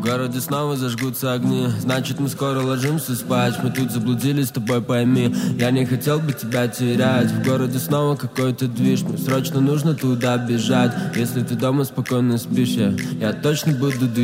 В городе снова зажгутся огни, значит мы скоро ложимся спать. Мы тут заблудились, с тобой пойми, я не хотел бы тебя терять. В городе снова какой-то движ, мне срочно нужно туда бежать. Если ты дома спокойно спишь, я точно буду дышать.